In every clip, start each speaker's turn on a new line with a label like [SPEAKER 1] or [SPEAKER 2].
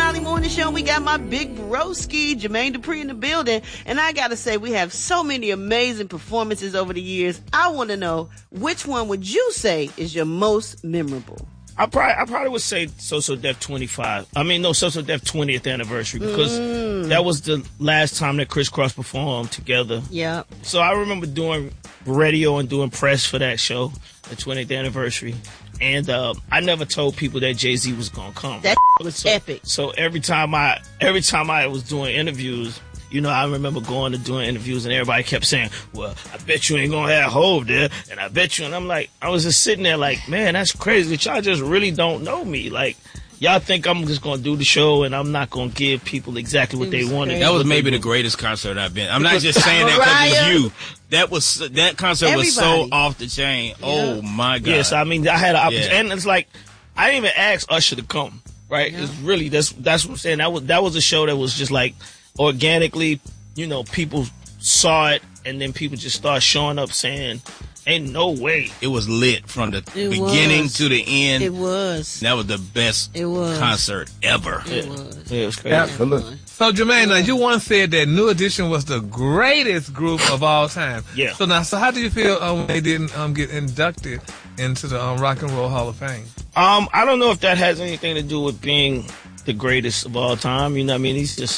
[SPEAKER 1] Molly Morning Show. We got my big broski, Jermaine Dupri, in the building. And I gotta say, we have so many amazing performances over the years. I want to know, which one would you say is your most memorable?
[SPEAKER 2] I probably would say So So Def 25. So So Def 20th anniversary, because that was the last time that Criss Cross performed together.
[SPEAKER 1] Yeah.
[SPEAKER 2] So I remember doing radio and doing press for that show, the 20th anniversary. And I never told people that Jay-Z was gonna come.
[SPEAKER 1] That was epic.
[SPEAKER 2] So every time I was doing interviews, I remember going to doing interviews and everybody kept saying, well, I bet you ain't gonna have Hov there, and I bet you, and I'm like, I was just sitting there like, man, that's crazy. Y'all just really don't know me. Like, y'all think I'm just gonna do the show and I'm not gonna give people exactly what they wanted.
[SPEAKER 3] That was maybe the greatest concert I've been. I'm not just saying that because it's you. That concert was so off the chain. Yeah. Oh my God.
[SPEAKER 2] Yes, I had an opportunity, and it's like I didn't even ask Usher to come. Right? Yeah. It's really that's what I'm saying. That was a show that was just like organically, people saw it, and then people just start showing up saying, ain't no way.
[SPEAKER 3] It was lit from the beginning to the end.
[SPEAKER 1] It was.
[SPEAKER 3] That was the best concert ever.
[SPEAKER 1] It was.
[SPEAKER 2] Yeah, it was crazy.
[SPEAKER 4] Absolutely. So, Jermaine, you once said that New Edition was the greatest group of all time.
[SPEAKER 2] Yeah.
[SPEAKER 4] So how do you feel when they didn't get inducted into the Rock and Roll Hall of Fame?
[SPEAKER 2] I don't know if that has anything to do with being the greatest of all time. He's just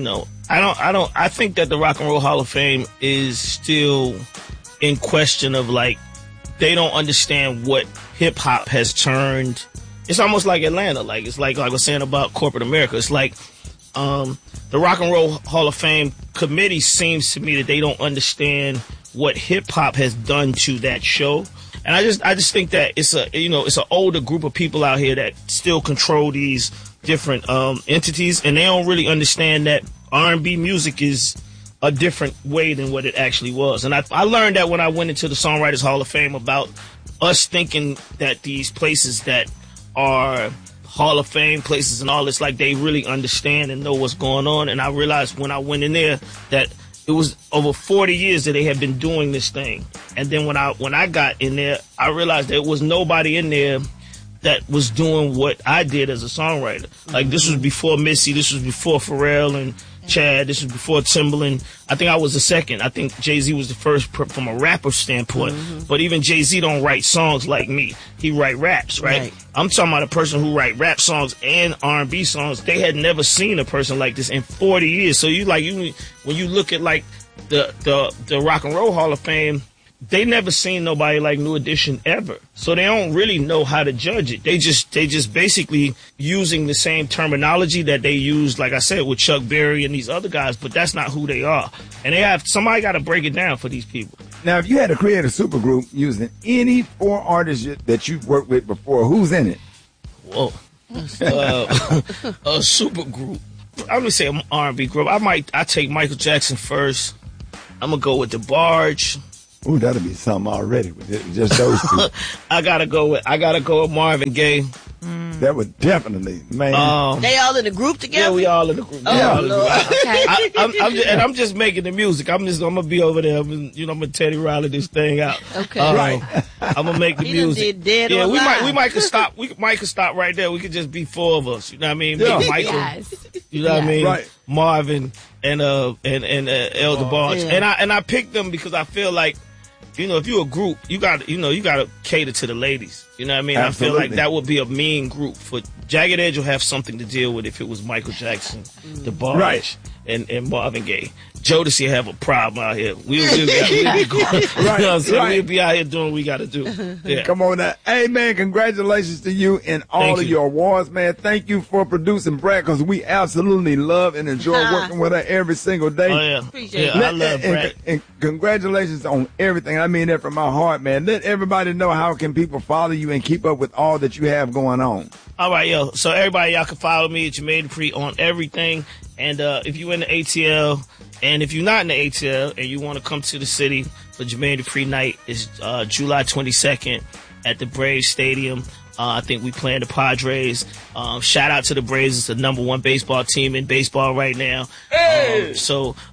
[SPEAKER 2] I think that the Rock and Roll Hall of Fame is still in question of, like, they don't understand what hip hop has turned. It's almost like Atlanta. Like, it's like I was saying about corporate America. It's like, the Rock and Roll Hall of Fame committee seems to me that they don't understand what hip hop has done to that show. And I just think that it's an older group of people out here that still control these different entities, and they don't really understand that R&B music is a different way than what it actually was. And I learned that when I went into the Songwriters Hall of Fame, about us thinking that these places that are Hall of Fame places and all this, like, they really understand and know what's going on. And I realized when I went in there that it was over 40 years that they had been doing this thing. And then when I got in there, I realized there was nobody in there that was doing what I did as a songwriter. Like, this was before Missy, this was before Pharrell and Chad, this was before Timbaland. I think I was the second. I think Jay-Z was the first from a rapper standpoint. Mm-hmm. But even Jay-Z don't write songs like me. He write raps, right? I'm talking about a person who write rap songs and R&B songs. They had never seen a person like this in 40 years. So when you look at, like, the Rock and Roll Hall of Fame, they never seen nobody like New Edition ever. So they don't really know how to judge it. They just basically using the same terminology that they use, like I said, with Chuck Berry and these other guys, but that's not who they are. And somebody got to break it down for these people.
[SPEAKER 5] Now, if you had to create a supergroup using any 4 artists that you've worked with before, who's in it?
[SPEAKER 2] Whoa. A supergroup. I'm going to say an R&B group. I take Michael Jackson first. I'm going to go with The Barge.
[SPEAKER 5] Ooh, that'll be something already with just those two.
[SPEAKER 2] I gotta go with Marvin Gaye.
[SPEAKER 5] That would definitely, man.
[SPEAKER 1] They all in the group together?
[SPEAKER 2] Yeah, we all in the group.
[SPEAKER 1] Oh, Lord. Okay.
[SPEAKER 2] I'm just making the music. I'm gonna be over there. I'm gonna Teddy Riley this thing out.
[SPEAKER 1] Okay.
[SPEAKER 5] Right.
[SPEAKER 2] I'm gonna make the music.
[SPEAKER 1] Dead or alive.
[SPEAKER 2] we might could stop. We might could stop right there. We could just be 4 of us. You know what I mean?
[SPEAKER 5] Yeah.
[SPEAKER 2] Michael.
[SPEAKER 1] Yes.
[SPEAKER 2] You know what I mean?
[SPEAKER 5] Right.
[SPEAKER 2] Marvin and Elder Barge.
[SPEAKER 1] Yeah.
[SPEAKER 2] And I picked them because I feel like, if you're a group, you got to cater to the ladies. You know what I mean?
[SPEAKER 5] Absolutely.
[SPEAKER 2] I feel like that would be a mean group. For Jagged Edge will have something to deal with if it was Michael Jackson, The Barge, and Marvin Gaye. Jodeci have a problem out here. We'll be out here doing what we got to do. Yeah.
[SPEAKER 5] Come on now. Hey, man, congratulations to you and all of your awards, man. Thank you for producing Brad, because we absolutely love and enjoy working with her every single day.
[SPEAKER 2] Oh, yeah.
[SPEAKER 1] Appreciate it.
[SPEAKER 2] I love Brad.
[SPEAKER 5] And congratulations on everything. I mean that from my heart, man. Let everybody know how can people follow you and keep up with all that you have going on.
[SPEAKER 2] All right, yo. So everybody, y'all can follow me at Jermaine Dupri on everything. And if you're in the ATL, and if you're not in the ATL and you want to come to the city for Jermaine Dupri night, it's July 22nd at the Braves Stadium. I think we playing the Padres. Shout out to the Braves. It's the #1 baseball team in baseball right now.
[SPEAKER 5] Hey!
[SPEAKER 2] So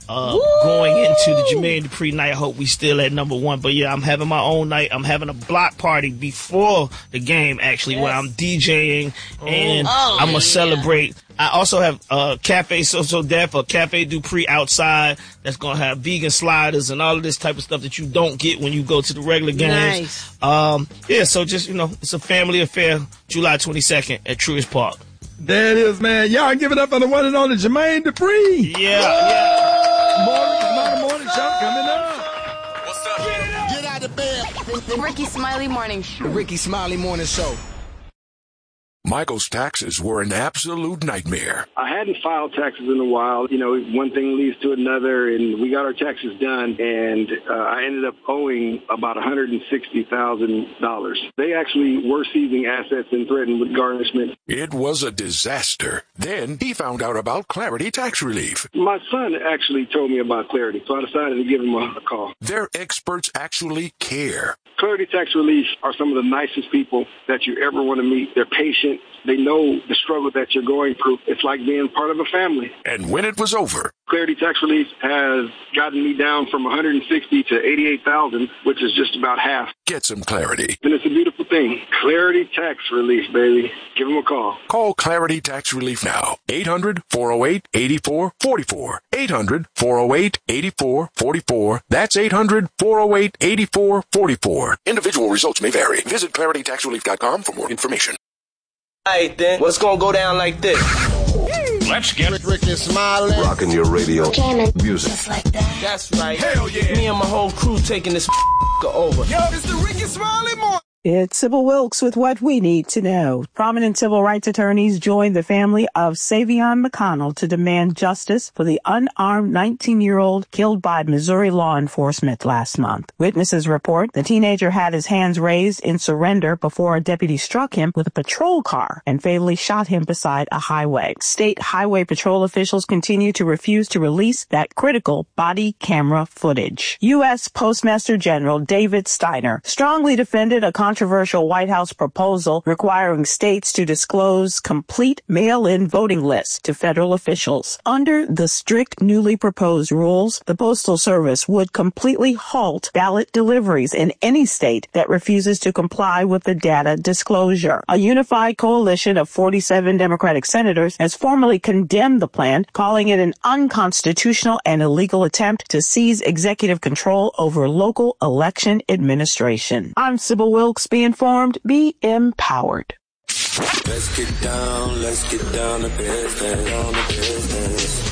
[SPEAKER 2] going into the Jermaine Dupri night. I hope we still at number 1. But yeah, I'm having my own night. I'm having a block party before the game, actually, where I'm DJing and I'm going to celebrate. I also have Cafe So Def or Cafe Dupri outside that's going to have vegan sliders and all of this type of stuff that you don't get when you go to the regular games.
[SPEAKER 1] Nice.
[SPEAKER 2] Yeah, so just, it's a family affair, July 22nd at Truist Park.
[SPEAKER 5] There it is, man. Y'all give it up for the one and only Jermaine Dupri.
[SPEAKER 2] Yeah.
[SPEAKER 5] Morning show coming up.
[SPEAKER 6] What's up? Get out of bed.
[SPEAKER 7] The Ricky Smiley Morning Show.
[SPEAKER 6] Ricky Smiley Morning Show.
[SPEAKER 8] Michael's taxes were an absolute nightmare.
[SPEAKER 9] I hadn't filed taxes in a while. One thing leads to another, and we got our taxes done, and I ended up owing about $160,000. They actually were seizing assets and threatened with garnishment.
[SPEAKER 8] It was a disaster. Then he found out about Clarity Tax Relief.
[SPEAKER 9] My son actually told me about Clarity, so I decided to give him a call.
[SPEAKER 8] Their experts actually care.
[SPEAKER 9] Clarity Tax Relief are some of the nicest people that you ever want to meet. They're patient. They know the struggle that you're going through. It's like being part of a family.
[SPEAKER 8] And when it was over,
[SPEAKER 9] Clarity Tax Relief has gotten me down from $160,000 to $88,000, which is just about half.
[SPEAKER 8] Get some clarity.
[SPEAKER 9] And it's a beautiful thing. Clarity Tax Relief, baby. Give them a call.
[SPEAKER 8] Call Clarity Tax Relief now. 800-408-8444. 800-408-8444. That's 800-408-8444. Individual results may vary. Visit claritytaxrelief.com for more information.
[SPEAKER 10] All right, then. What's going to go down like this?
[SPEAKER 3] Let's get
[SPEAKER 6] Ricky Smiley.
[SPEAKER 11] Rocking your radio. Music.
[SPEAKER 7] Just like that.
[SPEAKER 10] That's right.
[SPEAKER 6] Hell yeah.
[SPEAKER 10] Me and my whole crew taking this over.
[SPEAKER 6] Yo, it's the Ricky Smiley Morning.
[SPEAKER 12] It's Sybil Wilkes with what we need to know. Prominent civil rights attorneys joined the family of Savion McConnell to demand justice for the unarmed 19-year-old killed by Missouri law enforcement last month. Witnesses report the teenager had his hands raised in surrender before a deputy struck him with a patrol car and fatally shot him beside a highway. State highway patrol officials continue to refuse to release that critical body camera footage. U.S. Postmaster General David Steiner strongly defended a controversial White House proposal requiring states to disclose complete mail-in voting lists to federal officials. Under the strict newly proposed rules, the Postal Service would completely halt ballot deliveries in any state that refuses to comply with the data disclosure. A unified coalition of 47 Democratic senators has formally condemned the plan, calling it an unconstitutional and illegal attempt to seize executive control over local election administration. I'm Sybil Wilkes. Be informed, be empowered.
[SPEAKER 11] Let's get down to business.